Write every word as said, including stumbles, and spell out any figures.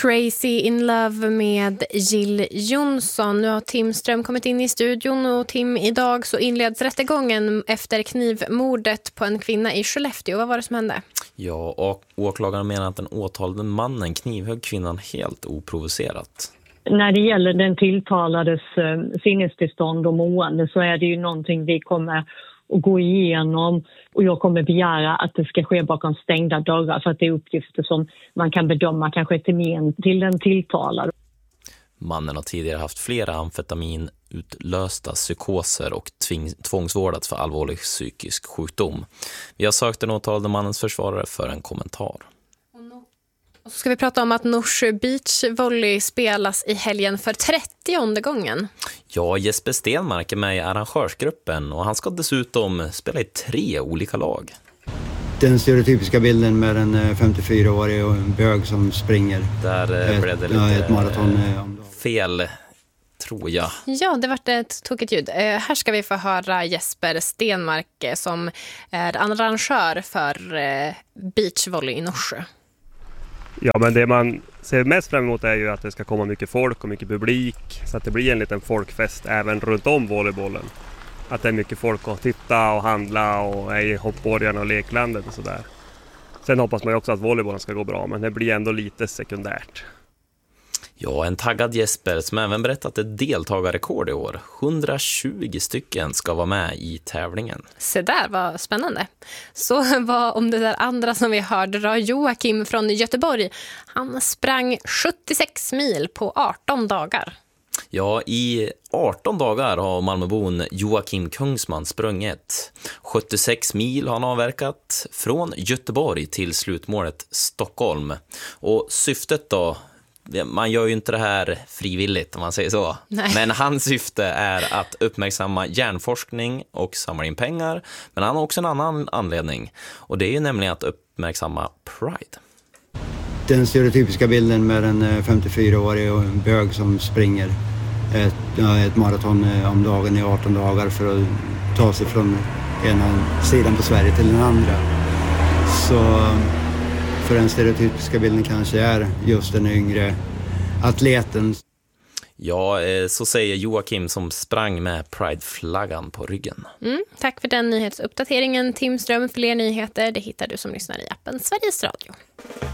Crazy in Love med Jill Johnson. Nu har Tim Ström kommit in i studion och Tim, idag så inleds rättegången efter knivmordet på en kvinna i Skellefteå. Vad var det som hände? Ja, och åklagaren menar att den åtalade mannen knivhögg kvinnan helt oprovocerat. När det gäller den tilltalades eh, sinnestillstånd och mående så är det ju någonting vi kommer att gå igenom, och jag kommer begära att det ska ske bakom stängda dörrar för att det är uppgifter som man kan bedöma kanske till men till den tilltalade. Mannen har tidigare haft flera amfetaminutlösta psykoser och tving- tvångsvårdats för allvarlig psykisk sjukdom. Vi har sökt den åtalade mannens försvarare för en kommentar. Och så ska vi prata om att Norsjö Beach Volley spelas i helgen för trettionde gången. Ja, Jesper Stenmark är med i arrangörsgruppen och han ska dessutom spela i tre olika lag. Den stereotypiska bilden med en femtiofyra-årig och en bög som springer. Där ett, blev det lite ja, ett maraton fel, tror jag. Ja, det var ett tokigt ljud. Eh, här ska vi få höra Jesper Stenmark som är arrangör för eh, Beach Volley i Norsjö. Ja, men det man ser mest fram emot är ju att det ska komma mycket folk och mycket publik, så att det blir en liten folkfest även runt om volleybollen. Att det är mycket folk att titta och handla och är i hoppborgarna och leklandet och sådär. Sen hoppas man ju också att volleybollen ska gå bra, men det blir ändå lite sekundärt. Ja, en taggad Jesper som även berättat ett deltagarrekord i år. hundratjugo stycken ska vara med i tävlingen. Så där var spännande. Så vad om det där andra som vi hörde då? Joakim från Göteborg. Han sprang sjuttiosex mil på arton dagar. Ja, i arton dagar har Malmöbon Joakim Kungsman sprungit. sjuttiosex mil har han avverkat från Göteborg till slutmålet Stockholm. Och syftet då, man gör ju inte det här frivilligt om man säger så. Nej. Men hans syfte är att uppmärksamma hjärnforskning och samla in pengar. Men han har också en annan anledning. Och det är ju nämligen att uppmärksamma Pride. Den stereotypiska bilden med en femtiofyra-årig och en bög som springer ett, ja, ett maraton om dagen i arton dagar för att ta sig från ena sidan på Sverige till den andra. Så för den stereotypiska bilden kanske är just den yngre atleten. Ja, så säger Joakim som sprang med Pride-flaggan på ryggen. Mm, tack för den nyhetsuppdateringen, Tim Ström. Fler nyheter det hittar du som lyssnar i appen Sveriges Radio.